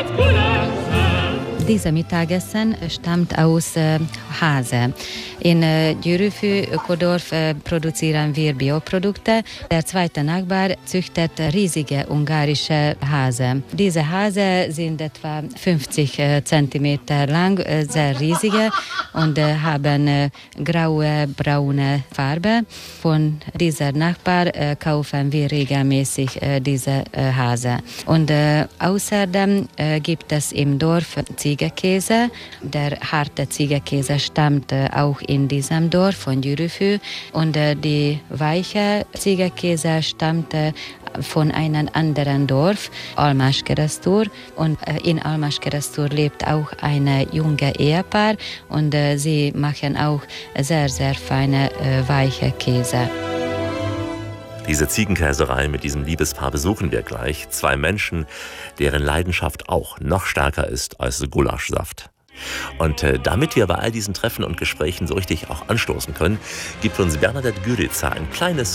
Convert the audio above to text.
Dieser Mittagessen stammt aus Hase. In Győrűfű Ökodorf produzieren wir Bioprodukte. Der zweite Nachbar züchtet riesige ungarische Hase. Diese Hase sind etwa 50 Zentimeter lang, sehr riesige und haben graue, braune Farbe. Von dieser Nachbar kaufen wir regelmäßig diese Hase. Und außerdem gibt es im Dorf Ziegenkäse. Der harte Ziegenkäse stammt auch in diesem Dorf von Győrűfű und die weiche Ziegenkäse stammt von einem anderen Dorf, Almáskeresztúr. Und in Almáskeresztúr lebt auch ein junge Ehepaar und sie machen auch sehr, sehr feine, weiche Käse. Diese Ziegenkäserei mit diesem Liebespaar besuchen wir gleich. Zwei Menschen, deren Leidenschaft auch noch stärker ist als Gulaschsaft. Und damit wir bei all diesen Treffen und Gesprächen so richtig auch anstoßen können, gibt uns Bernadette Gyurica ein kleines